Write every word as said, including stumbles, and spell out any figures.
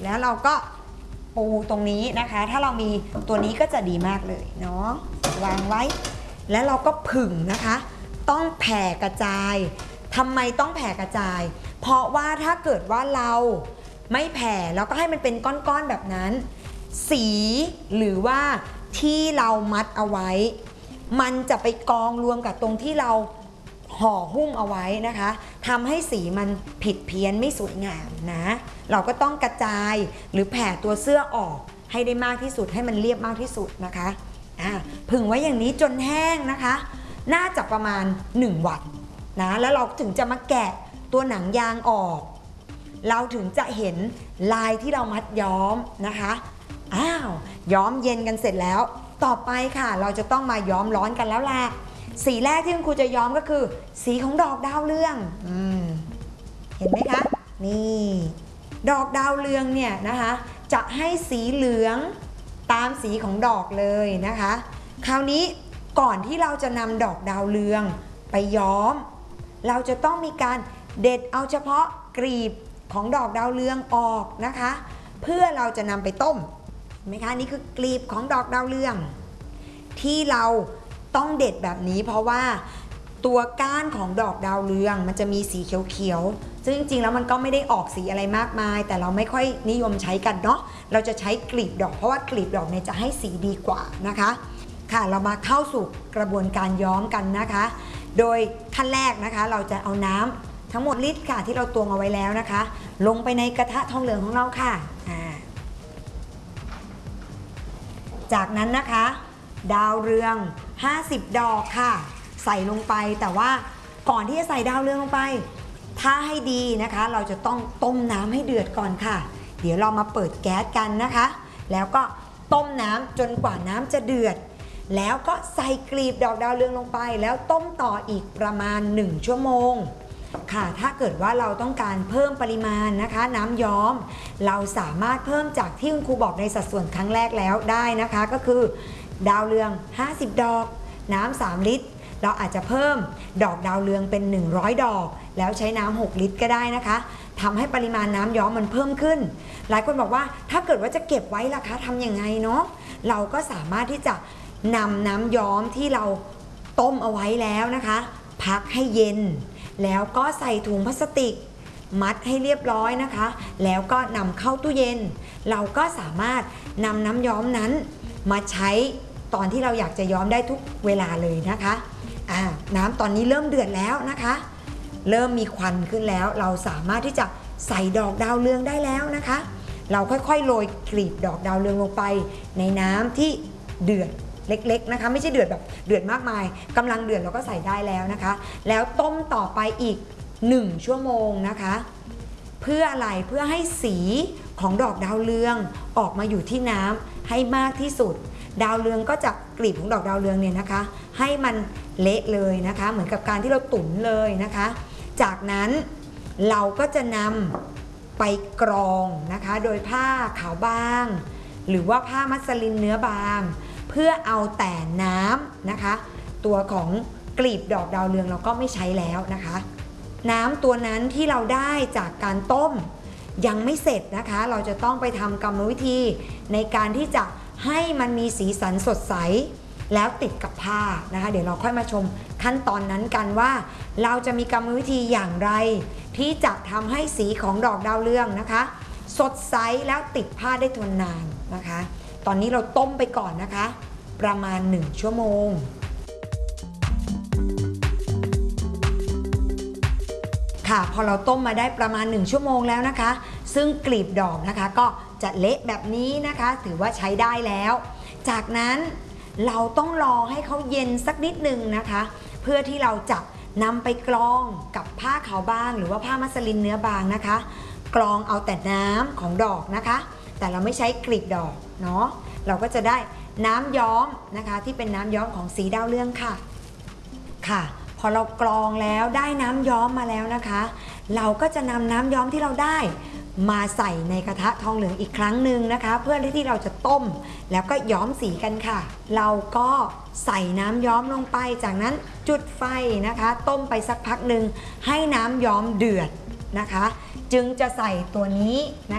แล้วเราก็ปูตรงนี้นะคะถ้าเรามีตัวนี้ก็จะดีมากเลยเนาะวางไว้แล้วเราก็ผึ่งนะคะต้องแผ่กระจายทำไมต้องแผ่กระจายเพราะว่าถ้าเกิดว่าเราไม่แผ่แล้วก็ให้มันเป็นก้อนๆแบบนั้นสีหรือว่าที่เรามัดเอาไว้มันจะไปกองรวมกับตรงที่เราห่อหุ้มเอาไว้นะคะทำให้สีมันผิดเพี้ยนไม่สวยงามนะเราก็ต้องกระจายหรือแผ่ตัวเสื้อออกให้ได้มากที่สุดให้มันเรียบมากที่สุดนะคะอ่าผึ่งไว้อย่างนี้จนแห้งนะคะน่าจะประมาณหนึ่งวันนะแล้วเราถึงจะมาแกะตัวหนังยางออกเราถึงจะเห็นลายที่เรามัดย้อมนะคะอ้าวย้อมเย็นกันเสร็จแล้วต่อไปค่ะเราจะต้องมาย้อมร้อนกันแล้วล่ะสีแรกที่คุณครูจะย้อมก็คือสีของดอกดาวเรืองอืมเห็นไหมคะนี่ดอกดาวเรืองเนี่ยนะคะจะให้สีเหลืองตามสีของดอกเลยนะคะคราวนี้ก่อนที่เราจะนำดอกดาวเรืองไปย้อมเราจะต้องมีการเด็ดเอาเฉพาะกลีบของดอกดาวเรืองออกนะคะเพื่อเราจะนำไปต้มเห็นไหมคะนี่คือกลีบของดอกดาวเรืองที่เราต้องเด็ดแบบนี้เพราะว่าตัวก้านของดอกดาวเรืองมันจะมีสีเขียวๆซึ่งจริงๆแล้วมันก็ไม่ได้ออกสีอะไรมากมายแต่เราไม่ค่อยนิยมใช้กันเนาะเราจะใช้กลีบดอกเพราะว่ากลีบดอกเนี่ยจะให้สีดีกว่านะคะค่ะเรามาเข้าสู่กระบวนการย้อมกันนะคะโดยขั้นแรกนะคะเราจะเอาน้ำทั้งหมดลิตรค่ะที่เราตวงเอาไว้แล้วนะคะลงไปในกระทะทองเหลืองของเราค่ะจากนั้นนะคะดาวเรืองห้าสิบดอกค่ะใส่ลงไปแต่ว่าก่อนที่จะใส่ดาวเรืองลงไปถ้าให้ดีนะคะเราจะต้องต้มน้ำให้เดือดก่อนค่ะเดี๋ยวเรามาเปิดแก๊สกันนะคะแล้วก็ต้มน้ำจนกว่าน้ำจะเดือดแล้วก็ใส่กลีบดอกดาวเรืองลงไปแล้วต้มต่ออีกประมาณหนึ่งชั่วโมงค่ะถ้าเกิดว่าเราต้องการเพิ่มปริมาณนะคะน้ำย้อมเราสามารถเพิ่มจากที่คุณครูบอกในสัดส่วนครั้งแรกแล้วได้นะคะก็คือดาวเรืองห้าสิบดอกน้ำสามลิตรเราอาจจะเพิ่มดอกดาวเรืองเป็นหนึ่งร้อยดอกแล้วใช้น้ำหกลิตรก็ได้นะคะทำให้ปริมาณน้ำย้อมมันเพิ่มขึ้นหลายคนบอกว่าถ้าเกิดว่าจะเก็บไว้ล่ะคะทำยังไงเนาะเราก็สามารถที่จะนำน้ำย้อมที่เราต้มเอาไว้แล้วนะคะพักให้เย็นแล้วก็ใส่ถุงพลาสติกมัดให้เรียบร้อยนะคะแล้วก็นำเข้าตู้เย็นเราก็สามารถนำน้ำย้อมนั้นมาใช้ตอนที่เราอยากจะย้อมได้ทุกเวลาเลยนะคะอ่าน้ำตอนนี้เริ่มเดือดแล้วนะคะเริ่มมีควันขึ้นแล้วเราสามารถที่จะใส่ดอกดาวเรืองได้แล้วนะคะเราค่อยๆโรยกลีบดอกดาวเรืองลงไปในน้ำที่เดือดเล็กๆนะคะไม่ใช่เดือดแบบเดือดมากมายกำลังเดือดเราก็ใส่ได้แล้วนะคะแล้วต้มต่อไปอีกหนึ่งชั่วโมงนะคะเพื่ออะไรเพื่อให้สีของดอกดาวเรืองออกมาอยู่ที่น้ำให้มากที่สุดดาวเรืองก็จะกลีบของดอกดาวเรืองเนี่ยนะคะให้มันเละเลยนะคะเหมือนกับการที่เราตุ๋นเลยนะคะจากนั้นเราก็จะนำไปกรองนะคะโดยผ้าขาวบางหรือว่าผ้ามัสลินเนื้อบางเพื่อเอาแต่น้ำนะคะตัวของกลีบดอกดาวเรืองเราก็ไม่ใช้แล้วนะคะน้ำตัวนั้นที่เราได้จากการต้มยังไม่เสร็จนะคะเราจะต้องไปทำกรรมวิธีในการที่จะให้มันมีสีสันสดใสแล้วติดกับผ้านะคะเดี๋ยวเราค่อยมาชมขั้นตอนนั้นกันว่าเราจะมีกรรมวิธีอย่างไรที่จะทำให้สีของดอกดาวเรืองนะคะสดใสแล้วติดผ้าได้ทนนานนะคะตอนนี้เราต้มไปก่อนนะคะประมาณหนึ่งชั่วโมงค่ะพอเราต้มมาได้ประมาณหนึ่งชั่วโมงแล้วนะคะซึ่งกลีบดอกนะคะก็จะเละแบบนี้นะคะถือว่าใช้ได้แล้วจากนั้นเราต้องรอให้เขาเย็นสักนิดนึงนะคะเพื่อที่เราจะนำไปกรองกับผ้าขาวบางหรือว่าผ้ามัสลินเนื้อบางนะคะกรองเอาแต่น้ำของดอกนะคะแต่เราไม่ใช้กลีบดอกเนาะเราก็จะได้น้ำย้อมนะคะที่เป็นน้ำย้อมของสีดาวเรืองค่ะค่ะพอเรากรองแล้วได้น้ำย้อมมาแล้วนะคะเราก็จะนำน้ำย้อมที่เราได้มาใส่ในกระทะทองเหลืองอีกครั้งหนึ่งนะคะเพื่อที่เราจะต้มแล้วก็ย้อมสีกันค่ะเราก็ใส่น้ำย้อมลงไปจากนั้นจุดไฟนะคะต้มไปสักพักหนึ่งให้น้ำย้อมเดือดนะคะจึงจะใส่ตัวนี้นะ